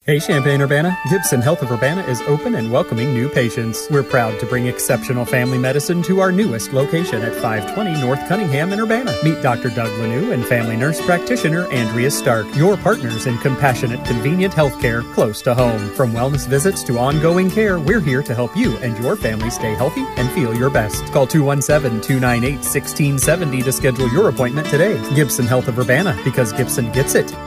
Hey Champaign-Urbana, Gibson Health of Urbana is open and welcoming new patients. We're proud to bring exceptional family medicine to our newest location at 520 North Cunningham in Urbana. Meet Dr. Doug Lanou and family nurse practitioner Andrea Stark, your partners in compassionate, convenient healthcare close to home. From wellness visits to ongoing care, we're here to help you and your family stay healthy and feel your best. Call 217-298-1670 to schedule your appointment today. Gibson Health of Urbana, because Gibson gets it.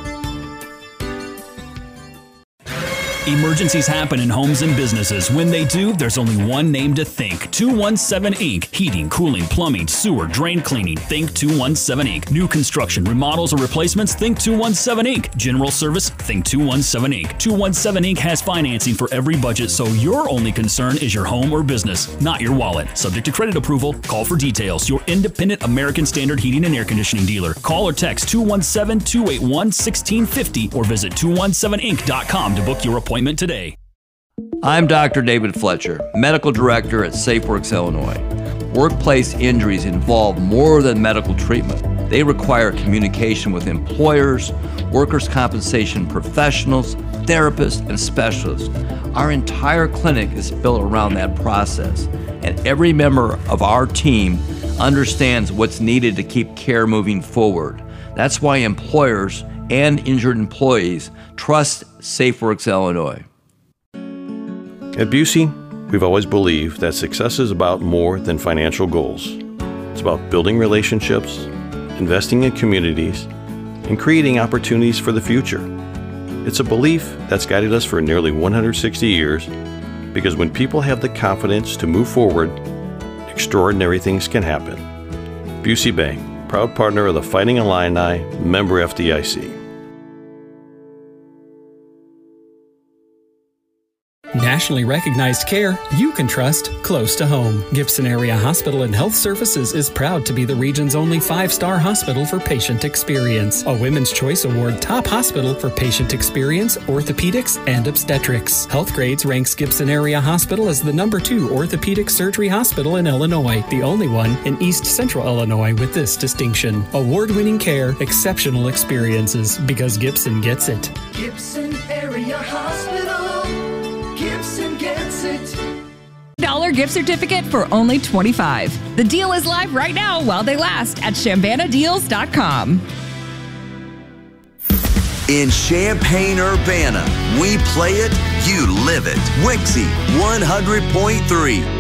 Emergencies happen in homes and businesses. When they do, there's only one name to think. 217 Inc. Heating, cooling, plumbing, sewer, drain cleaning. Think 217 Inc. New construction, remodels, or replacements? Think 217 Inc. General service? Think 217 Inc. 217 Inc. has financing for every budget, so your only concern is your home or business, not your wallet. Subject to credit approval. Call for details. Your independent American Standard heating and air conditioning dealer. Call or text 217-281-1650 or visit 217inc.com to book your appointment today. I'm Dr. David Fletcher, Medical Director at SafeWorks Illinois. Workplace injuries involve more than medical treatment. They require communication with employers, workers' compensation professionals, therapists, and specialists. Our entire clinic is built around that process, and every member of our team understands what's needed to keep care moving forward. That's why employers and injured employees trust SafeWorks Illinois. At Busey, we've always believed that success is about more than financial goals. It's about building relationships, investing in communities, and creating opportunities for the future. It's a belief that's guided us for nearly 160 years, because when people have the confidence to move forward, extraordinary things can happen. Busey Bank, proud partner of the Fighting Illini, member FDIC. Nationally recognized care you can trust close to home. Gibson Area Hospital and Health Services is proud to be the region's only 5-star hospital for patient experience. A Women's Choice Award top hospital for patient experience, orthopedics, and obstetrics. Healthgrades ranks Gibson Area Hospital as the #2 orthopedic surgery hospital in Illinois, the only one in East Central Illinois with this distinction. Award-winning care, exceptional experiences, because Gibson gets it. Gibson Area Hospital. Gibson gets it. $1 gift certificate for only $25. The deal is live right now while they last at ChampanaDeals.com. In Champaign-Urbana, we play it, you live it. Wixie 100.3.